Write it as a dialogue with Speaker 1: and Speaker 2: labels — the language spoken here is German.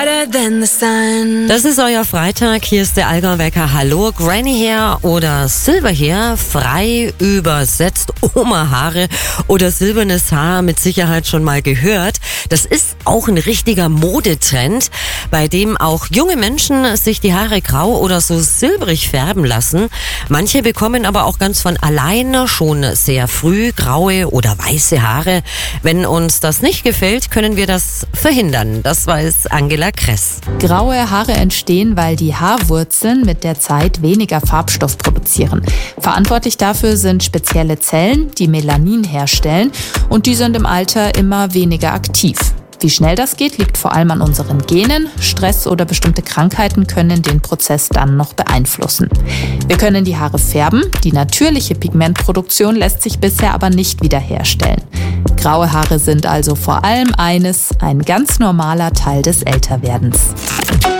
Speaker 1: Das ist euer Freitag, hier ist der Allgäu-Wecker. Hallo, Granny Hair oder Silver Hair, frei übersetzt Oma-Haare oder silbernes Haar mit Sicherheit schon mal gehört. Das ist auch ein richtiger Modetrend, bei dem auch junge Menschen sich die Haare grau oder so silbrig färben lassen. Manche bekommen aber auch ganz von alleine schon sehr früh graue oder weiße Haare. Wenn uns das nicht gefällt, können wir das verhindern. Das weiß Angela Kress.
Speaker 2: Graue Haare entstehen, weil die Haarwurzeln mit der Zeit weniger Farbstoff produzieren. Verantwortlich dafür sind spezielle Zellen, die Melanin herstellen, und die sind im Alter immer weniger aktiv. Wie schnell das geht, liegt vor allem an unseren Genen. Stress oder bestimmte Krankheiten können den Prozess dann noch beeinflussen. Wir können die Haare färben, die natürliche Pigmentproduktion lässt sich bisher aber nicht wiederherstellen. Graue Haare sind also vor allem ein ganz normaler Teil des Älterwerdens.